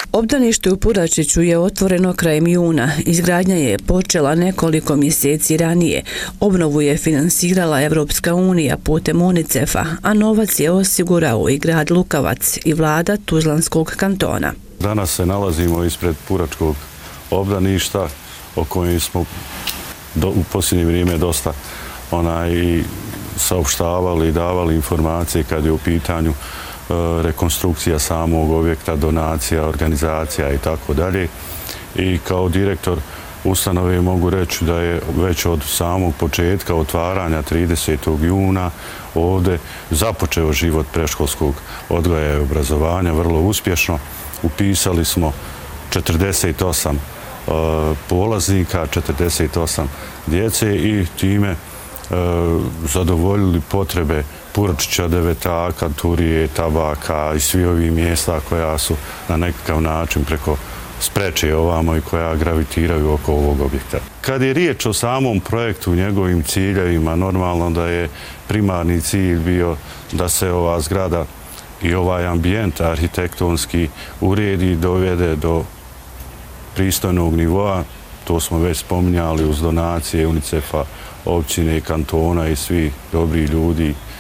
Obdanište u Puračiću je otvoreno krajem juna. Izgradnja je počela nekoliko mjeseci ranije. Obnovu je finansirala Evropska unija putem UNICEF-a, a novac je osigurao i grad Lukavac i vlada Tuzlanskog kantona. Danas se nalazimo ispred Puračkog obdaništa o kojem smo u posljednje vrijeme dosta saopštavali i davali informacije kad je u pitanju rekonstrukcija samog objekta, donacija, organizacija i tako dalje. I kao direktor ustanove mogu reći da je već od samog početka otvaranja 30. juna ovdje započeo život predškolskog odgoja i obrazovanja vrlo uspješno. Upisali smo 48 polaznika, 48 djece i time zadovoljili potrebe Puračića, Devetaka, Turije, Tabaka i svi ovi mjesta koja su na nekakav način preko Spreče ovamo i koja gravitiraju oko ovog objekta. Kad je riječ o samom projektu, njegovim ciljevima, normalno da je primarni cilj bio da se ova zgrada i ovaj ambijent arhitektonski uredi, dovede do pristojnog nivoa. To smo već spominjali uz donacije UNICEF-a, općine, kantona i svi dobri ljudi